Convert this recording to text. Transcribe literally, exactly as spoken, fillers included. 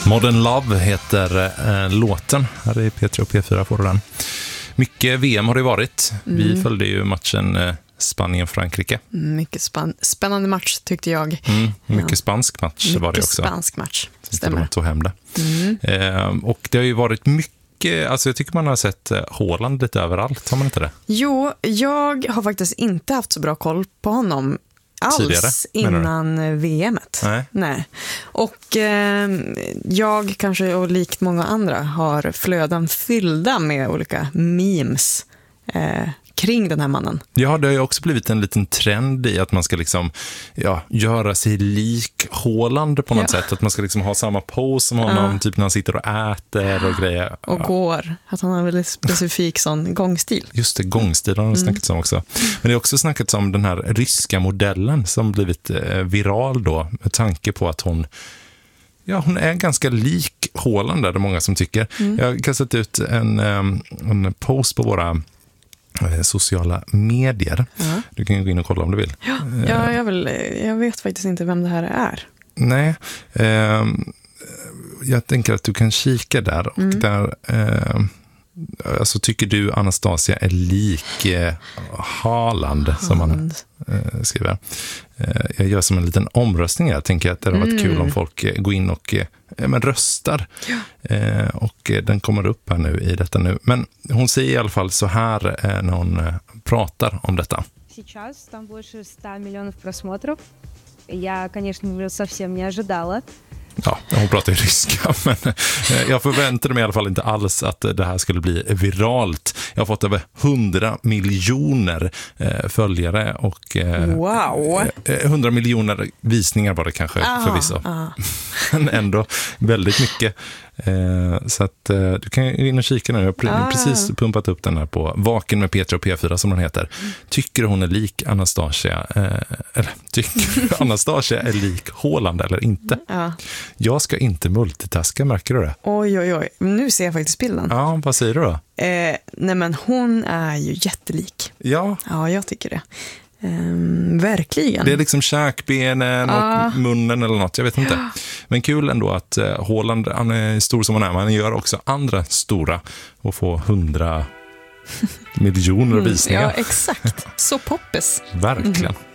Modern Love heter eh, låten. Här är P tre och P fyra får den. Mycket V M har det varit. Mm. Vi följde ju matchen eh, Spanien-Frankrike. Mycket span- spännande match tyckte jag. Mm, mycket ja. spansk match mycket var det också. Mycket spansk match, stämmer. De tog hem det. Mm. Eh, och det har ju varit mycket, alltså jag tycker man har sett eh, Haaland lite överallt, har man inte det? Jo, jag har faktiskt inte haft så bra koll på honom alls tidigare, innan V M-et. Nej. Nej. Och eh, jag kanske och likt många andra har flöden fyllda med olika memes eh, kring den här mannen. Ja, det har ju också blivit en liten trend i att man ska liksom ja, göra sig lik Haaland på något ja. sätt. Att man ska liksom ha samma pose som honom, ja. typ när han sitter och äter och grejer. Och ja. går. Att han har en väldigt specifik sån gångstil. Just det, gångstil har han mm. snackats om också. Men det är också snackats om den här ryska modellen som blivit eh, viral då med tanke på att hon ja, hon är ganska lik Haaland där, det är många som tycker. Mm. Jag har kastat ut en, en post på våra sociala medier. Ja. Du kan ju gå in och kolla om du vill. Ja, ja jag, vill, jag vet faktiskt inte vem det här är. Nej, eh, jag tänker att du kan kika där och mm. där eh, alltså tycker du Anastasia är lik eh, Haaland som man eh, skriver. Eh, jag gör som en liten omröstning här. Jag tänker att det har varit mm. kul om folk eh, går in och eh, men röstar. Ja. Eh, och eh, den kommer upp här nu i detta nu. Men hon säger i alla fall så här eh, när hon eh, pratar om detta. Сейчас там больше ста миллионов просмотров. Я, конечно, совсем не ожидала. Ja, hon pratar ju ryska, men jag förväntade mig i alla fall inte alls att det här skulle bli viralt. Jag har fått över hundra miljoner eh, följare och eh, wow. eh, hundra miljoner visningar var det kanske aha, förvisso. Aha. Men ändå väldigt mycket. Eh, så att eh, du kan in och kika nu. Jag har precis ah. pumpat upp den här på Vaken med P tre och P fyra som den heter. Tycker hon är lik Anastasia eh, eller tycker Anastasia är lik Haaland eller inte? Ja. Jag ska inte multitaska, märker du det? Oj, oj, oj. Nu ser jag faktiskt bilden. Ja, vad säger du då? Eh, nej men hon är ju jättelik. Ja. Ja, jag tycker det. Um, verkligen. Det är liksom käkbenen ah. och munnen eller något, jag vet inte. Men kul ändå att uh, Haaland, han är stor som han är, men han gör också andra stora och får hundra miljoner visningar. Ja, exakt. Så poppis. Verkligen. Mm.